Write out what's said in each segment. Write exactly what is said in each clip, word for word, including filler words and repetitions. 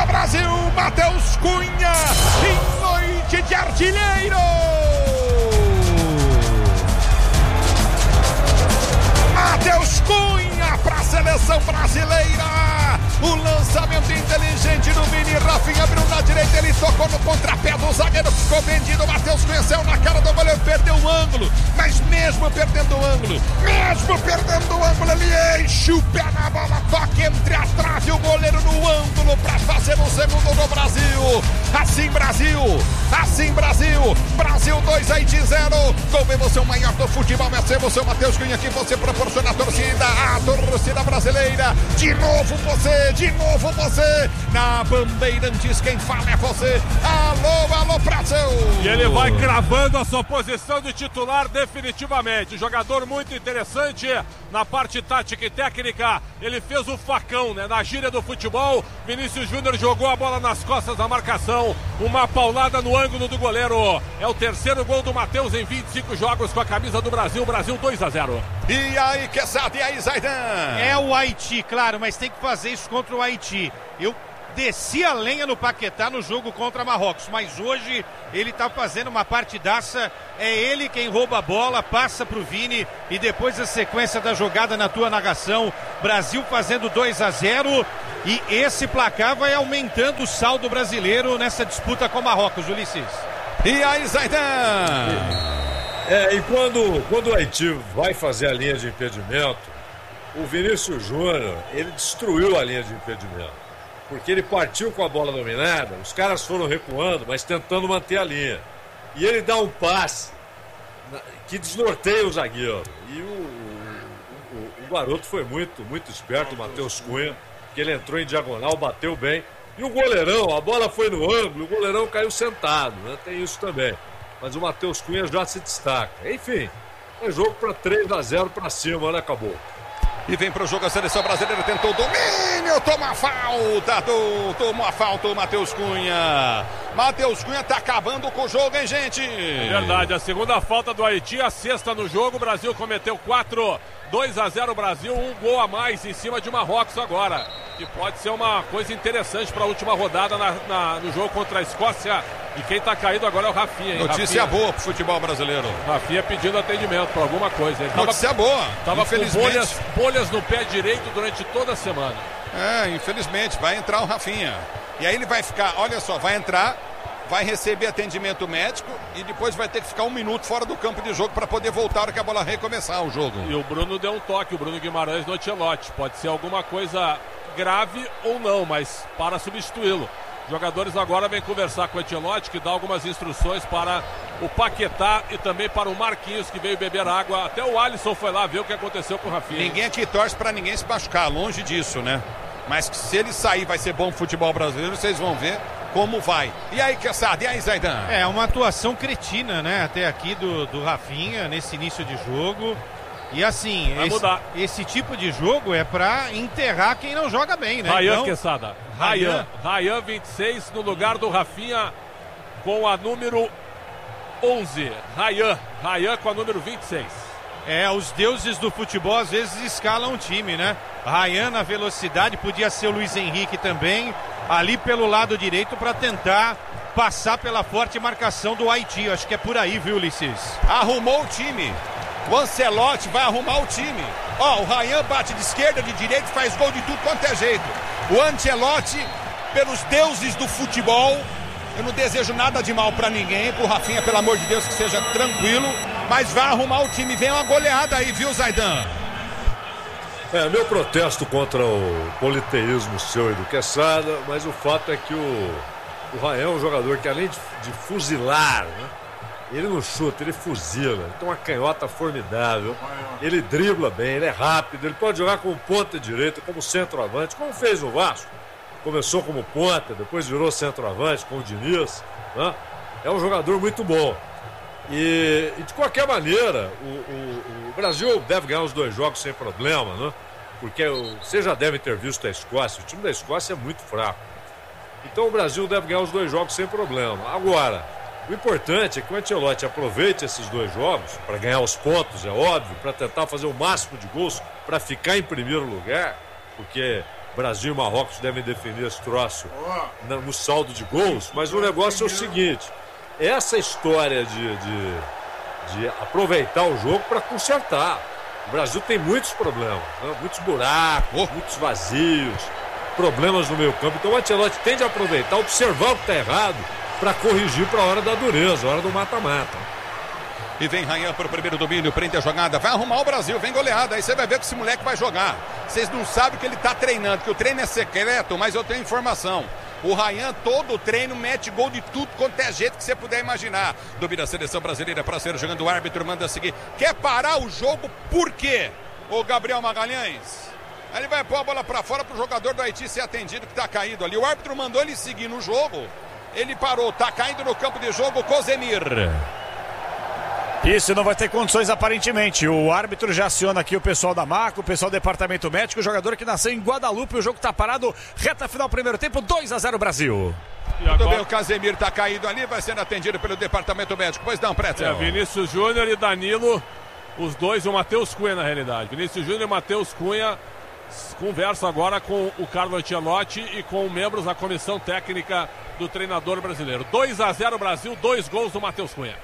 do Brasil, Matheus Cunha, em noite de artilheiro. Matheus Cunha para a seleção brasileira. O lançamento inteligente do Vini. Rafinha abriu na direita, ele tocou no contrapé do zagueiro, ficou vendido. Matheus Cunha saiu na cara do goleiro, perdeu o ângulo. Mas mesmo perdendo o ângulo, mesmo perdendo o ângulo, ele enche o pé na bola, toca entre a trave e o goleiro no ângulo para fazer o segundo do Brasil. Assim Brasil, assim Brasil, Brasil dois, Haiti zero. Com emoção maior do futebol, é ser você, Matheus Cunha, que você proporciona a torcida, a torcida brasileira. De novo você, de novo você, na Bandeirantes, quem fala é você. Alô, alô, Brasil! E ele vai cravando a sua posição de titular definitivamente. Jogador muito interessante na parte tática e técnica. Ele fez o facão, né? Na gíria do futebol, Vinícius Júnior jogou a bola nas costas da marcação. Uma paulada no ângulo do goleiro. É o terceiro gol do Matheus em vinte e cinco jogos com a camisa do Brasil. Brasil dois a zero. E aí, Quesada, e aí, Zaidan? É o Haiti, claro, mas tem que fazer isso contra o Haiti. Eu desci a lenha no Paquetá no jogo contra Marrocos, mas hoje ele tá fazendo uma partidaça. É ele quem rouba a bola, passa pro Vini e depois a sequência da jogada na tua narração. Brasil fazendo dois a zero e esse placar vai aumentando o saldo brasileiro nessa disputa com Marrocos, Ulisses. E aí, Zaidan? É, e quando, quando o Haiti vai fazer a linha de impedimento, o Vinícius Júnior, ele destruiu a linha de impedimento. Porque ele partiu com a bola dominada, os caras foram recuando, mas tentando manter a linha. E ele dá um passe que desnorteia o zagueiro. E o, o, o garoto foi muito, muito esperto, o Matheus Cunha, que ele entrou em diagonal, bateu bem. E o goleirão, a bola foi no ângulo, o goleirão caiu sentado, né? Tem isso também. Mas o Matheus Cunha já se destaca. Enfim, é jogo para três a zero para cima, né? Acabou. E vem pro jogo a seleção brasileira, tentou o domínio, toma a falta, do, tomou a falta o Matheus Cunha. Matheus Cunha tá acabando com o jogo, hein, gente? É verdade, a segunda falta do Haiti, a sexta no jogo, o Brasil cometeu quatro, dois a zero Brasil, um gol a mais em cima de Marrocos agora. Que pode ser uma coisa interessante para a última rodada na, na, no jogo contra a Escócia. E quem tá caído agora é o Rafinha, hein? Notícia Rafinha. boa pro futebol brasileiro. Rafinha pedindo atendimento por alguma coisa. Ele Notícia tava, boa. Tava com bolhas, bolhas no pé direito durante toda a semana. É, infelizmente, vai entrar o Rafinha. E aí ele vai ficar, olha só, vai entrar, vai receber atendimento médico e depois vai ter que ficar um minuto fora do campo de jogo para poder voltar a hora que a bola recomeçar o jogo. E o Bruno deu um toque, o Bruno Guimarães no Ancelotti. Pode ser alguma coisa grave ou não, mas para substituí-lo. Jogadores agora vêm conversar com o Ancelotti, que dá algumas instruções para o Paquetá e também para o Marquinhos, que veio beber água. Até o Alisson foi lá ver o que aconteceu com o Rafinha. Ninguém aqui torce para ninguém se machucar, longe disso, né? Mas que se ele sair vai ser bom pro futebol brasileiro, vocês vão ver como vai. E aí, Quesada, e aí, Zaidan? É uma atuação cretina, né? Até aqui do, do Rafinha, nesse início de jogo. E assim, vai esse, mudar. esse tipo de jogo é pra enterrar quem não joga bem, né? Rayan, então, Quesada. Rayan. Rayan, vinte e seis, no lugar do Rafinha, com a número onze. Rayan. Rayan com a número vinte e seis. É, os deuses do futebol às vezes escalam o time, né? Rayan na velocidade, podia ser o Luiz Henrique também, ali pelo lado direito para tentar passar pela forte marcação do Haiti. Acho que é por aí, viu, Ulisses? Arrumou o time. O Ancelotti vai arrumar o time. Ó, o Rayan bate de esquerda, de direita, faz gol de tudo quanto é jeito. O Ancelotti, pelos deuses do futebol, eu não desejo nada de mal pra ninguém, pro Rafinha, pelo amor de Deus, que seja tranquilo, mas vai arrumar o time. Vem uma goleada aí, viu, Zaidan? É, meu protesto contra o politeísmo seu e do Quesada, mas o fato é que o, o Rayan é um jogador que, além de, de fuzilar, né? Ele não chuta, ele fuzila, ele tem uma canhota formidável, ele dribla bem, ele é rápido, ele pode jogar como ponta direita, como centroavante, como fez o Vasco. Começou como ponta, depois virou centroavante com o Diniz, né? É um jogador muito bom. E, e de qualquer maneira, o, o, o Brasil deve ganhar os dois jogos sem problema, né? Porque o, vocês já devem ter visto a Escócia, o time da Escócia é muito fraco. Então o Brasil deve ganhar os dois jogos sem problema. Agora, o importante é que o Ancelotti aproveite esses dois jogos para ganhar os pontos, é óbvio, para tentar fazer o máximo de gols para ficar em primeiro lugar, porque Brasil e Marrocos devem definir esse troço no saldo de gols, mas o negócio é o seguinte, essa história de, de, de aproveitar o jogo para consertar. O Brasil tem muitos problemas, né? Muitos buracos, muitos vazios, problemas no meio campo. Então o Ancelotti tem de aproveitar, observar o que está errado para corrigir para a hora da dureza, a hora do mata-mata. E vem Ryan para o primeiro domínio, prende a jogada, vai arrumar o Brasil, vem goleada, aí você vai ver que esse moleque vai jogar. Vocês não sabem que ele está treinando, que o treino é secreto, mas eu tenho informação. O Ryan, todo o treino, mete gol de tudo quanto é jeito que você puder imaginar. Domina a seleção brasileira para ser jogando, o árbitro manda seguir. Quer parar o jogo por quê? O Gabriel Magalhães. Aí ele vai pôr a bola para fora para o jogador do Haiti ser atendido, que está caído ali. O árbitro mandou ele seguir no jogo. Ele parou, está caindo no campo de jogo o Cosemir. Isso não vai ter condições aparentemente. O árbitro já aciona aqui o pessoal da Marca, o pessoal do departamento médico, o jogador que nasceu em Guadalupe, o jogo está parado, reta final primeiro tempo, dois a zero Brasil. E agora... Muito bem, o Casemiro está caído ali, vai sendo atendido pelo departamento médico. Pois não, Pretzel. É, Vinícius Júnior e Danilo, os dois, o Matheus Cunha na realidade. Vinícius Júnior e Matheus Cunha conversam agora com o Carlo Ancelotti e com membros da comissão técnica do treinador brasileiro. dois a zero Brasil, dois gols do Matheus Cunha.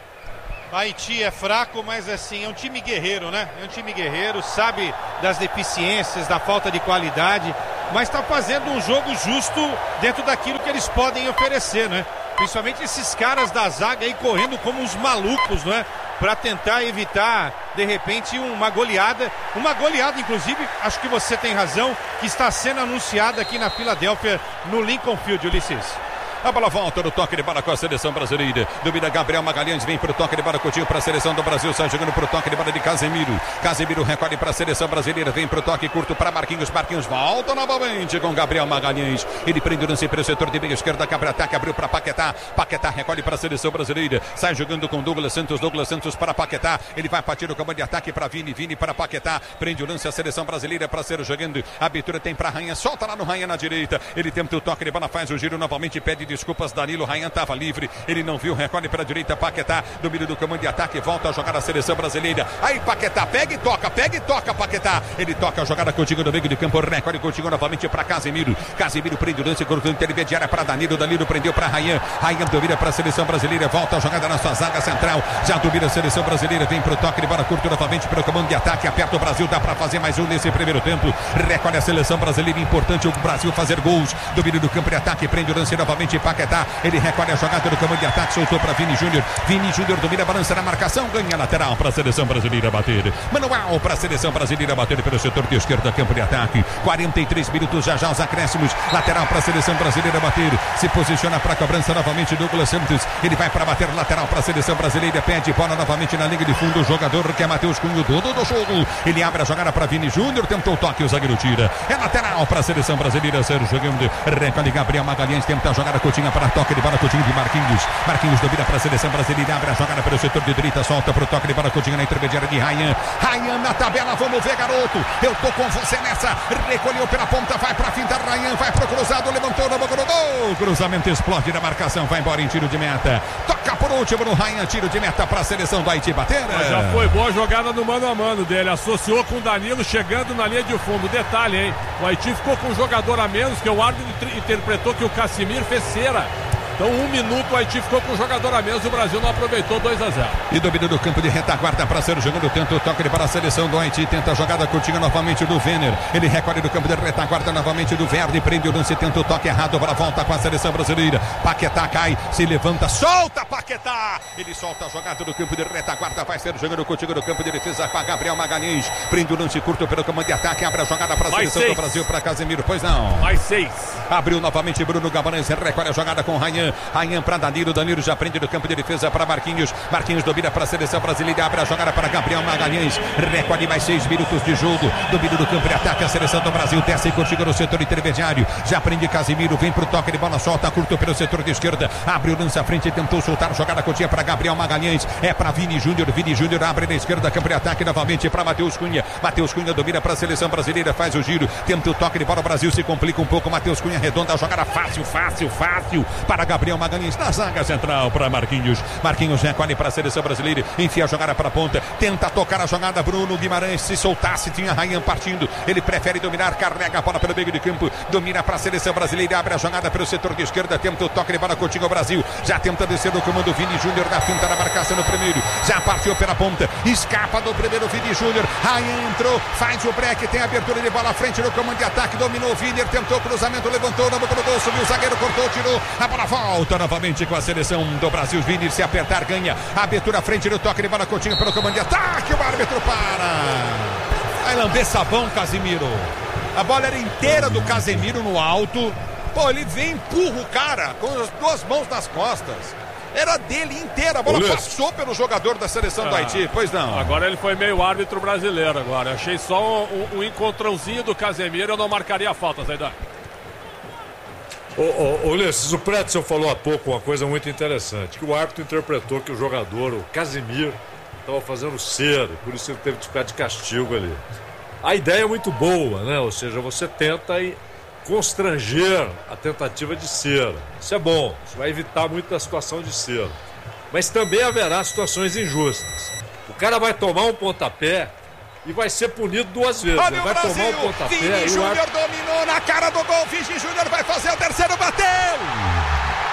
Haiti é fraco, mas assim, é um time guerreiro, né? É um time guerreiro, sabe das deficiências, da falta de qualidade, mas está fazendo um jogo justo dentro daquilo que eles podem oferecer, né? Principalmente esses caras da zaga aí correndo como uns malucos, né? Para tentar evitar, de repente, uma goleada. Uma goleada, inclusive, acho que você tem razão, que está sendo anunciada aqui na Filadélfia, no Lincoln Field, Ulisses. A bola volta no toque de bola com a seleção brasileira. Domina Gabriel Magalhães, vem para o toque de bola Coutinho para a seleção do Brasil. Sai jogando para o toque de bola de Casemiro. Casemiro recolhe para a seleção brasileira. Vem para o toque curto para Marquinhos. Marquinhos volta novamente com Gabriel Magalhães. Ele prende o lance para o setor de meia esquerda. Cabre ataque, abriu para Paquetá. Paquetá recolhe para a seleção brasileira. Sai jogando com Douglas Santos. Douglas Santos para Paquetá. Ele vai partir o comando de ataque para Vini. Vini para Paquetá. Prende o lance a seleção brasileira para ser jogando. A abertura tem para Rainha. Solta lá no Rainha na direita. Ele tenta o toque de bola, faz o giro novamente. Pede desculpas Danilo. Ryan estava livre, ele não viu, recolhe para a direita, Paquetá, domínio do comando de ataque, volta a jogar a seleção brasileira, aí Paquetá, pega e toca, pega e toca, Paquetá, ele toca a jogada Coutinho no meio de campo, recolhe Coutinho novamente para Casemiro, Casemiro prende o lance, cortando intermediária para Danilo, Danilo prendeu para Ryan, Ryan domina para a seleção brasileira, volta a jogada na sua zaga central, já domina a seleção brasileira, vem para o toque de bola curto novamente para o comando de ataque, aperta o Brasil, dá para fazer mais um nesse primeiro tempo, recolhe a seleção brasileira, importante o Brasil fazer gols, domínio do campo de ataque, prende o lance novamente, Paquetá, ele recolhe a jogada do comando de ataque, soltou para Vini Júnior. Vini Júnior domina, balança na marcação, ganha lateral para a seleção brasileira bater. Manual para a seleção brasileira bater pelo setor de esquerda, campo de ataque. quarenta e três minutos, já já os acréscimos. Lateral para a seleção brasileira bater. Se posiciona para a cobrança novamente Douglas Santos. Ele vai para bater lateral para a seleção brasileira. Pede bola novamente na linha de fundo. O jogador que é Matheus Cunha, dono do jogo. Ele abre a jogada para Vini Júnior. Tentou o toque, o zagueiro tira. É lateral para a seleção brasileira. Sérgio jogando. Recolhe Gabriel Magalhães. Tenta a jogada Coutinho para toque de bola. Coutinho de Marquinhos. Marquinhos domina para a seleção brasileira. Abre a jogada pelo setor de direita. Solta para o toque de bola. Coutinho na intermediária de Ryan. Ryan na tabela. Vamos ver, garoto. Eu tô com você nessa. Recolheu pela ponta. Vai para a finta. Ryan vai para o cruzado. Levantou na boca do gol. Cruzamento explode na marcação. Vai embora em tiro de meta. Toca por último no Ryan. Tiro de meta para a seleção do Haiti bater. Mas já foi boa jogada no mano a mano dele. Associou com o Danilo chegando na linha de fundo. Detalhe, hein? O Haiti ficou com um jogador a menos, que o árbitro interpretou que o Casemiro fez cera. Então, um minuto, o Haiti ficou com o jogador a menos, o Brasil não aproveitou, dois a zero. E domínio do campo de retaguarda para ser jogando, tenta o toque para a seleção do Haiti, tenta a jogada curtinha novamente do Venner. Ele recolhe do campo de retaguarda novamente do Verde, prende o lance, tenta o toque errado para a volta com a seleção brasileira. Paquetá cai, se levanta, solta Paquetá! Ele solta a jogada do campo de retaguarda, vai ser jogando contigo no campo de defesa para Gabriel Magalhães. Prende o lance curto pelo comando de ataque, abre a jogada para a seleção seis. do Brasil, para Casemiro, pois não. Mais seis. Abriu novamente Bruno Gabanez, recolhe a jogada com Ryan. Ryan para Danilo, Danilo já prende do campo de defesa para Marquinhos, Marquinhos domina para a seleção brasileira, abre a jogada para Gabriel Magalhães, recolhe mais seis minutos de jogo, domínio do campo de ataque, a seleção do Brasil desce e contigo no setor intermediário, já prende Casemiro, vem para o toque de bola, solta, curto pelo setor de esquerda, abre o lance à frente, tentou soltar a jogada curtinha para Gabriel Magalhães, é para Vini Júnior, Vini Júnior abre na esquerda, campo de ataque novamente para Matheus Cunha, Matheus Cunha domina para a seleção brasileira, faz o giro, tenta o toque de bola, o Brasil se complica um pouco, Matheus Cunha arredonda a jogada fácil, fácil, fácil, para Gabriel Magalhães na zaga central para Marquinhos. Marquinhos recolhe para a seleção brasileira, enfia a jogada para a ponta, tenta tocar a jogada. Bruno Guimarães, se soltasse, tinha Ryan partindo. Ele prefere dominar, carrega a bola pelo meio de campo, domina para a seleção brasileira, abre a jogada pelo setor de esquerda, tenta o toque de bola, Coutinho Brasil. Já tenta descer do comando Vini Júnior na finta da marcação no primeiro. Já partiu pela ponta, escapa do primeiro Vini Júnior. Ryan entrou, faz o break, tem abertura de bola à frente no comando de ataque, dominou o Vini, tentou cruzamento, levantou, não colocou, subiu o zagueiro, cortou, tirou. A bola volta novamente com a seleção do Brasil. Vini, se apertar, ganha. Abertura à frente no toque de bola, Coutinho pelo comando de ataque. O árbitro para. Vai lamber sabão, Casemiro. A bola era inteira do Casemiro no alto. Pô, ele vem, empurra o cara com as duas mãos nas costas. Era dele inteira, a bola Olha. passou pelo jogador da seleção ah, do Haiti, pois não. Agora ele foi meio árbitro brasileiro agora. Achei só um, um encontrãozinho do Casemiro, eu não marcaria a falta, Zaidan. Ô, ô, Ulisses, o Pretzel falou há pouco uma coisa muito interessante, que o árbitro interpretou que o jogador, o Casemiro, estava fazendo cera, por isso ele teve que ficar de castigo ali. A ideia é muito boa, né? Ou seja, você tenta constranger a tentativa de cera. Isso é bom, isso vai evitar muito a situação de cera. Mas também haverá situações injustas. O cara vai tomar um pontapé e vai ser punido duas vezes. Olha vai o Brasil, tomar um pontapé Vini e Júnior o árbitro... dominou na cara do gol, Vini Júnior vai fazer o terceiro, bateu!